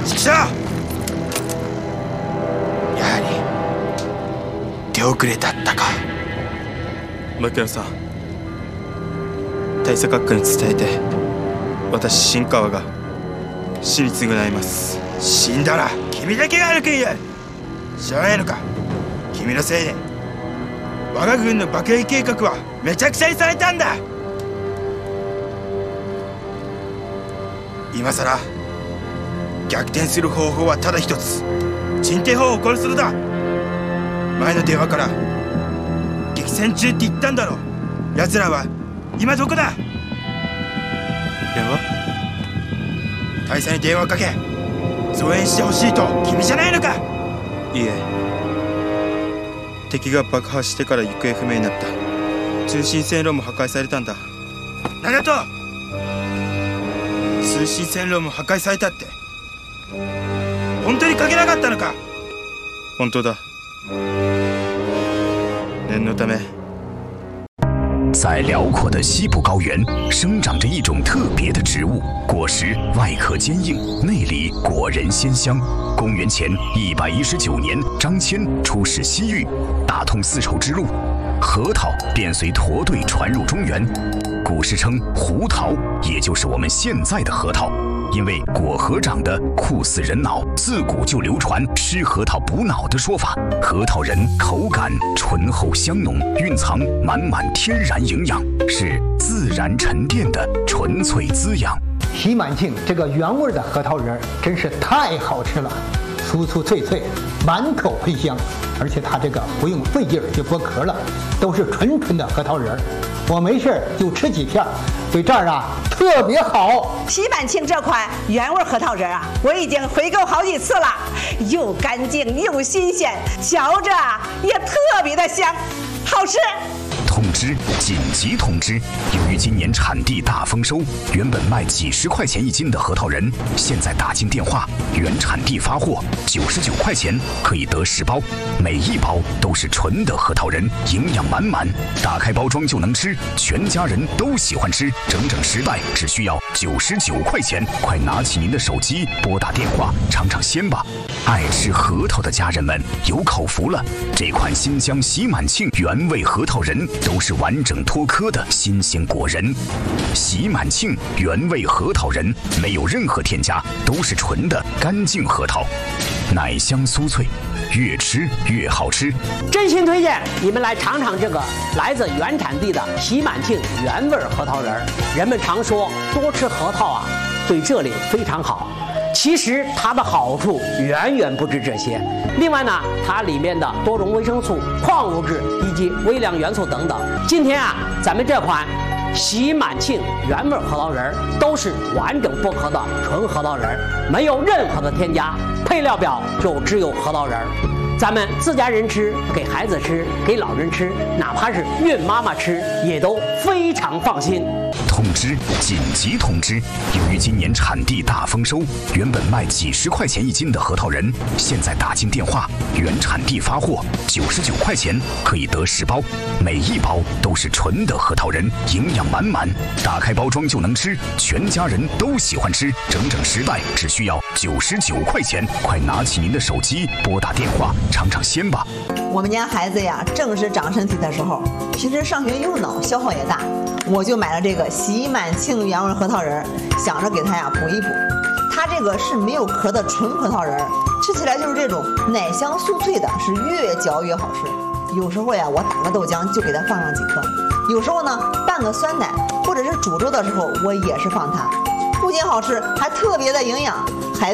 畜生！やはり手遅れだったか。 牧野さん、大佐閣下に伝えて、私新川が死に償います。 死んだら君だけが歩くんや。知らないのか。君のせいで我が軍の爆撃計画はめちゃくちゃにされたんだ。今さら逆転する方法はただ一つ。陳帝鳳を殺すのだ。前の電話から激戦中って言ったんだろ。奴らは今どこだ。 電話？ 大佐に電話かけ増援してほしいと君じゃないのか。 いいえ、敵が爆破してから行方不明になった。通信線路も破壊されたんだ。 何だと。通信線路も破壊されたって本当にかけなかったのか。 本当だ。念のため。 在辽阔的西部高原生长着一种特别的植物，果实外壳坚硬，内里果仁鲜香。公元前119年，张骞出使西域，打通丝绸之路，核桃便随驼队传入中原。古时称胡桃，也就是我们现在的核桃。因为果核长得酷似人脑，自古就流传吃核桃补脑的说法。核桃仁口感醇厚香浓，蕴藏满满天然营养，是自然沉淀的纯粹滋养。 喜满庆这个原味的核桃仁真是太好吃了，酥酥脆脆，满口喷香，而且它这个不用费劲就剥壳了，都是纯纯的核桃仁。我没事就吃几片，对这儿特别好。 喜满庆这款原味核桃仁我已经回购好几次了，又干净又新鲜，嚼着也特别的香，好吃。 通知！紧急通知！由于今年产地大丰收，原本卖几十块钱一斤的核桃仁，现在打进电话，原产地发货，99块钱可以得10包，每一包都是纯的核桃仁，营养满满，打开包装就能吃，全家人都喜欢吃，整整10袋，只需要99块钱，快拿起您的手机，拨打电话尝尝鲜吧！爱吃核桃的家人们有口福了，这款新疆喜满庆原味核桃仁都是完整脱壳的新鲜果仁。喜满庆原味核桃仁没有任何添加，都是纯的干净核桃，奶香酥脆，越吃越好吃。 真心推荐你们来尝尝这个来自原产地的喜满庆原味核桃仁。人们常说多吃核桃对这里非常好，其实它的好处远远不止这些。另外呢，它里面的多种维生素、矿物质以及微量元素等等。今天咱们这款喜满庆原味核桃仁都是完整剥壳的纯核桃仁，没有任何的添加，配料表就只有核桃仁。咱们自家人吃，给孩子吃，给老人吃，哪怕是孕妈妈吃，也都非常放心。 通知！紧急通知！由于今年产地大丰收，原本卖几十块钱一斤的核桃仁，现在打进电话，原产地发货，99块钱可以得10包，每一包都是纯的核桃仁，营养满满，打开包装就能吃，全家人都喜欢吃，整整10袋，只需要99块钱，快拿起您的手机，拨打电话尝尝鲜吧！ 我们家孩子正是长身体的时候，平时上学用脑，消耗也大，我就买了这个喜满庆原味核桃仁，想着给他补一补。它这个是没有壳的纯核桃仁，吃起来就是这种奶香酥脆的，是越嚼越好吃。有时候我打个豆浆就给它放上几颗，有时候呢拌个酸奶，或者是煮粥的时候我也是放它，不仅好吃，还特别的营养。